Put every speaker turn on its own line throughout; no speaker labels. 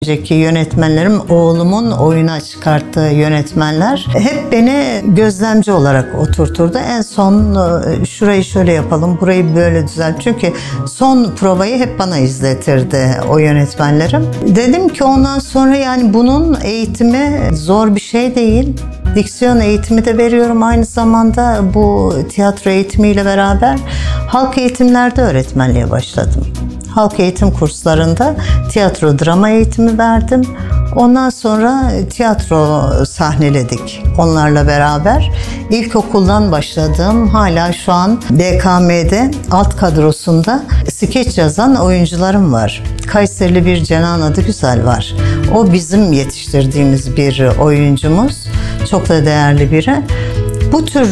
Önceki yönetmenlerim, oğlumun oyuna çıkarttığı yönetmenler hep beni gözlemci olarak oturturdu. En son şurayı şöyle yapalım, burayı böyle düzelt. Çünkü son provayı hep bana izletirdi o yönetmenlerim. Dedim ki ondan sonra yani bunun eğitimi zor bir şey değil. Diksiyon eğitimi de veriyorum aynı zamanda bu tiyatro eğitimiyle beraber. Halk eğitimlerde öğretmenliğe başladım. Halk eğitim kurslarında tiyatro drama eğitimi verdim. Ondan sonra tiyatro sahneledik onlarla beraber. İlkokuldan başladığım, hala şu an BKM'de alt kadrosunda skeç yazan oyuncularım var. Kayserili bir Cenan Adıgüzel var. O bizim yetiştirdiğimiz bir oyuncumuz. Çok da değerli biri. Bu tür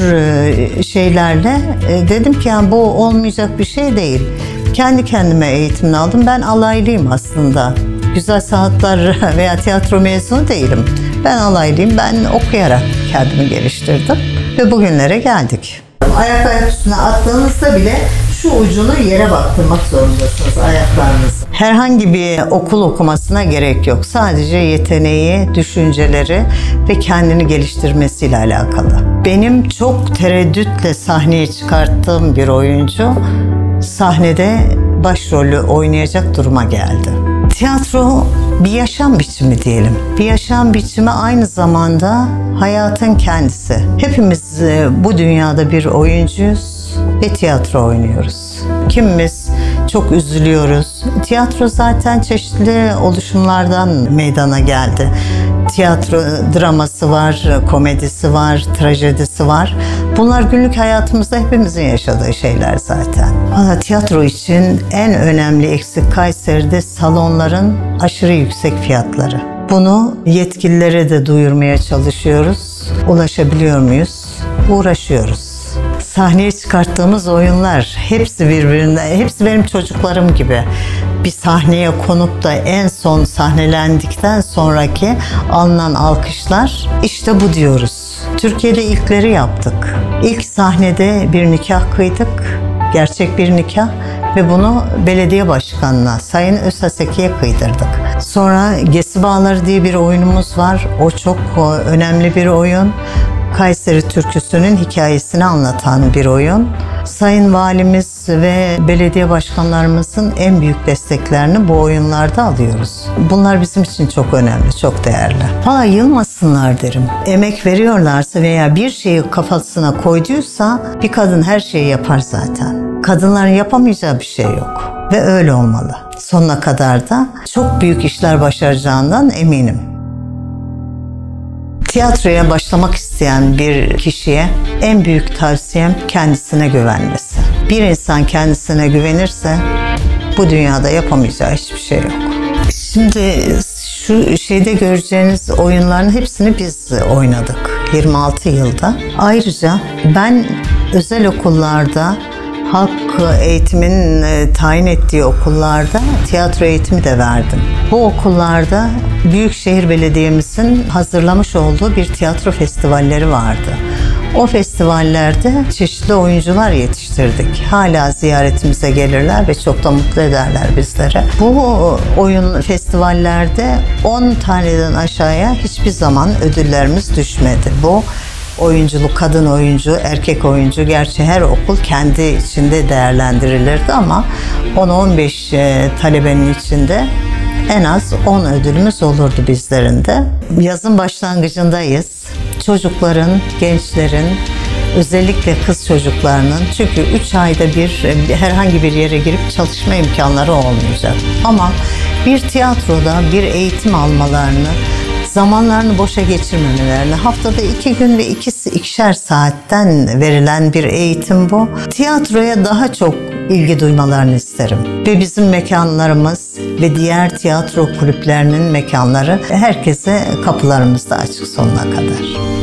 şeylerle dedim ki yani bu olmayacak bir şey değil. Kendi kendime eğitimini aldım. Ben alaylıyım aslında. Güzel sanatlar veya tiyatro mezunu değilim. Ben alaylıyım. Ben okuyarak kendimi geliştirdim. Ve bugünlere geldik. Ayak üstüne attığınızda bile şu ucunu yere baktırmak zorundasınız ayaklarınızı. Herhangi bir okul okumasına gerek yok. Sadece yeteneği, düşünceleri ve kendini geliştirmesiyle alakalı. Benim çok tereddütle sahneye çıkarttığım bir oyuncu sahnede başrolü oynayacak duruma geldi. Tiyatro bir yaşam biçimi diyelim. Bir yaşam biçimi aynı zamanda hayatın kendisi. Hepimiz bu dünyada bir oyuncuyuz ve tiyatro oynuyoruz. Kimimiz çok üzülüyoruz. Tiyatro zaten çeşitli oluşumlardan meydana geldi. Tiyatro draması var, komedisi var, trajedisi var. Bunlar günlük hayatımızda hepimizin yaşadığı şeyler zaten. Valla tiyatro için en önemli eksik Kayseri'de salonların aşırı yüksek fiyatları. Bunu yetkililere de duyurmaya çalışıyoruz. Ulaşabiliyor muyuz? Uğraşıyoruz. Sahneye çıkarttığımız oyunlar hepsi birbirinden, hepsi benim çocuklarım gibi. Bir sahneye konup da en son sahnelendikten sonraki alınan alkışlar, işte bu diyoruz. Türkiye'de ilkleri yaptık. İlk sahnede bir nikah kıydık, gerçek bir nikah ve bunu belediye başkanına, Sayın Özhaseki'ye kıydırdık. Sonra Gesi Bağları diye bir oyunumuz var. O çok önemli bir oyun. Kayseri türküsünün hikayesini anlatan bir oyun. Sayın Valimiz ve belediye başkanlarımızın en büyük desteklerini bu oyunlarda alıyoruz. Bunlar bizim için çok önemli, çok değerli. Valla yılmasınlar derim. Emek veriyorlarsa veya bir şeyi kafasına koyduysa bir kadın her şeyi yapar zaten. Kadınların yapamayacağı bir şey yok. Ve öyle olmalı. Sonuna kadar da çok büyük işler başaracağından eminim. Tiyatroya başlamak isteyen bir kişiye en büyük tavsiyem kendisine güvenmesi. Bir insan kendisine güvenirse bu dünyada yapamayacağı hiçbir şey yok. Şimdi şu şeyde göreceğiniz oyunların hepsini biz oynadık 26 yılda. Ayrıca ben özel okullarda, halk eğitimin tayin ettiği okullarda tiyatro eğitimi de verdim. Bu okullarda Büyükşehir Belediye'mizin hazırlamış olduğu bir tiyatro festivalleri vardı. O festivallerde çeşitli oyuncular yetiştirdik. Hala ziyaretimize gelirler ve çok da mutlu ederler bizleri. Bu oyun festivallerde 10 taneden aşağıya hiçbir zaman ödüllerimiz düşmedi. Bu oyunculuk, kadın oyuncu, erkek oyuncu, gerçi her okul kendi içinde değerlendirilirdi ama 10-15 talebenin içinde en az 10 ödülümüz olurdu bizlerin de. Yazın başlangıcındayız. Çocukların, gençlerin, özellikle kız çocuklarının, çünkü 3 ayda bir herhangi bir yere girip çalışma imkanları olmayacak. Ama bir tiyatroda bir eğitim almalarını, zamanlarını boşa geçirmemelerini, haftada 2 gün ve ikişer saatten verilen bir eğitim bu. Tiyatroya daha çok ilgi duymalarını isterim. Ve bizim mekanlarımız ve diğer tiyatro kulüplerinin mekanları herkese kapılarımız da açık sonuna kadar.